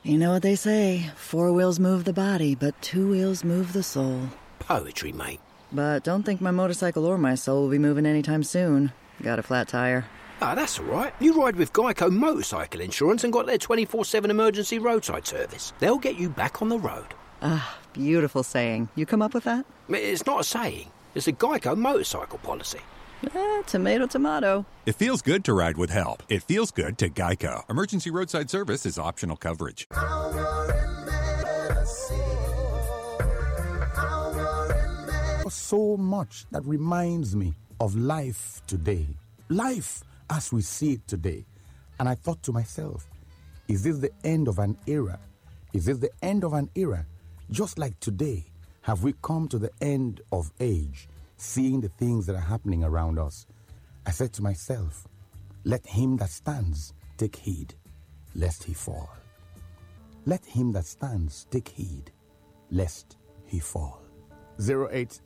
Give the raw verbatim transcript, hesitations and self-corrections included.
You know what they say, four wheels move the body, but two wheels move the soul. Poetry, mate. But don't think my motorcycle or my soul will be moving anytime soon. Got a flat tire. Ah, that's all right. You ride with Geico Motorcycle Insurance and got their twenty-four seven emergency roadside service. They'll get you back on the road. Ah, beautiful saying. You come up with that? It's not a saying. It's a Geico motorcycle policy. Eh, tomato, tomato. It feels good to ride with help. It feels good to Geico. Emergency roadside service is optional coverage. So much that reminds me of life today. Life as we see it today. And I thought to myself, is this the end of an era? Is this the end of an era? Just like today, have we come to the end of age, seeing the things that are happening around us? I said to myself, let him that stands take heed, lest he fall. Let him that stands take heed, lest he fall. zero eight